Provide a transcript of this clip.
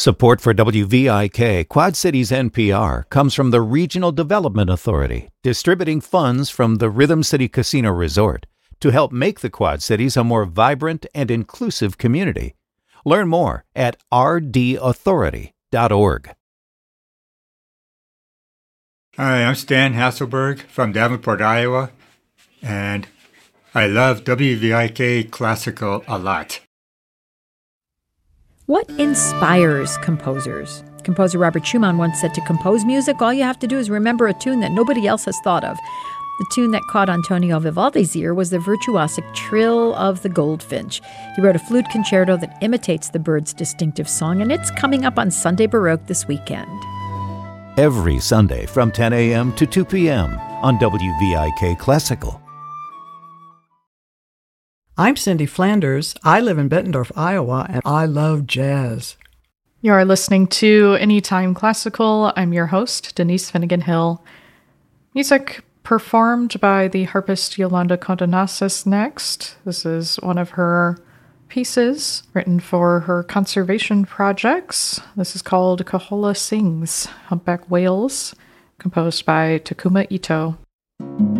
Support for WVIK Quad Cities NPR comes from the Regional Development Authority, distributing funds from the Rhythm City Casino Resort to help make the Quad Cities a more vibrant and inclusive community. Learn more at rdauthority.org. Hi, I'm Stan Hasselberg from Davenport, Iowa, and I love WVIK Classical a lot. What inspires composers? Composer Robert Schumann once said, to compose music, all you have to do is remember a tune that nobody else has thought of. The tune that caught Antonio Vivaldi's ear was the virtuosic trill of the goldfinch. He wrote a flute concerto that imitates the bird's distinctive song, and it's coming up on Sunday Baroque this weekend. Every Sunday from 10 a.m. to 2 p.m. on WVIK Classical. I'm Cindy Flanders. I live in Bettendorf, Iowa, and I love jazz. You're listening to Anytime Classical. I'm your host, Denise Finnegan Hill. Music performed by the harpist Yolanda Condonasis next. This is one of her pieces written for her conservation projects. This is called Kohola Sings, Humpback Whales, composed by Takuma Ito.